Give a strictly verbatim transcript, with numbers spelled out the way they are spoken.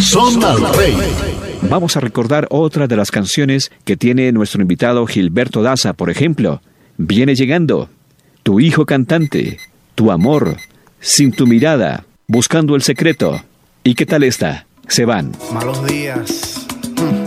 Son al Rey. Vamos a recordar otra de las canciones que tiene nuestro invitado Gilberto Daza, por ejemplo. Viene llegando, Tu hijo cantante, Tu amor, Sin tu mirada, Buscando el secreto. ¿Y qué tal esta? Se van. Malos días.